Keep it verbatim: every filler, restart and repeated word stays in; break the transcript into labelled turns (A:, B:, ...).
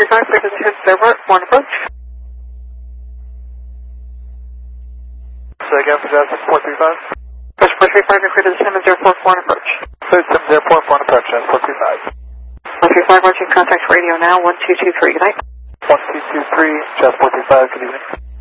A: three five, clear to two zero, one approach.
B: Say again for Jasmine four three five.
A: Push four three five, you're clear to seven zero four four, and approach.
B: seven zero four four, and approach, Jasmine four three five.
A: four three five, watching contact radio now, one two two three, good night.
B: one two two three, Jasmine four three five, good evening.